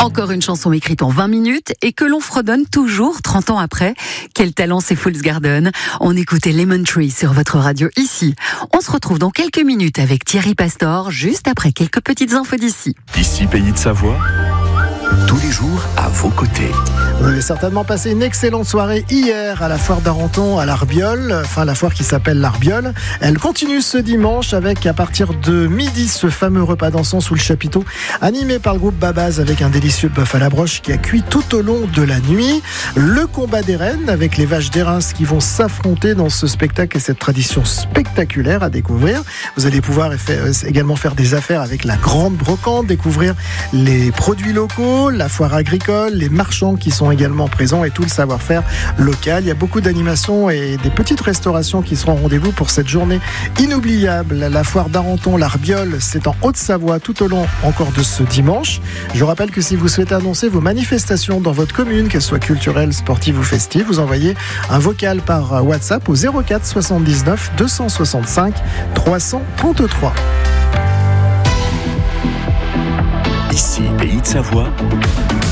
Encore une chanson écrite en 20 minutes et que l'on fredonne toujours 30 ans après. Quel talent c'est Fool's Garden. On écoutait Lemon Tree sur votre radio ici. On se retrouve dans quelques minutes avec Thierry Pastor, juste après quelques petites infos d'ici. Ici, Pays de Savoie, tous les jours à vos côtés. Vous avez certainement passé une excellente soirée hier à la foire d'Arenton à l'Arbiol, enfin la foire qui s'appelle l'Arbiol. Elle continue ce dimanche avec à partir de midi ce fameux repas dansant sous le chapiteau animé par le groupe Babaz avec un délicieux bœuf à la broche qui a cuit tout au long de la nuit. Le combat des reines avec les vaches d'Érins qui vont s'affronter dans ce spectacle et cette tradition spectaculaire à découvrir. Vous allez pouvoir également faire des affaires avec la grande brocante, découvrir les produits locaux, la foire agricole, les marchands qui sont également présents et tout le savoir-faire local. Il y a beaucoup d'animations et des petites restaurations qui seront au rendez-vous pour cette journée inoubliable. La foire d'Arenton, l'Arbiol, c'est en Haute-Savoie tout au long encore de ce dimanche. Je rappelle que si vous souhaitez annoncer vos manifestations dans votre commune, qu'elles soient culturelles, sportives ou festives, vous envoyez un vocal par WhatsApp au 04 79 265 333. Ici, Pays de Savoie.